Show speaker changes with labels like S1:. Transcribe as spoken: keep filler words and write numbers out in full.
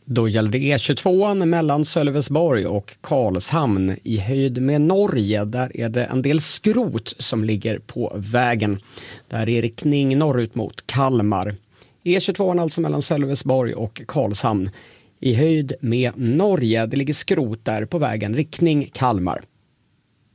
S1: Då gäller det E tjugotvå mellan Sölvesborg och Karlshamn i höjd med Norge. Där är det en del skrot som ligger på vägen. Där är riktning norrut mot Kalmar. E tjugotvå alltså mellan Sölvesborg och Karlshamn i höjd med Norge. Det ligger skrot där på vägen riktning Kalmar.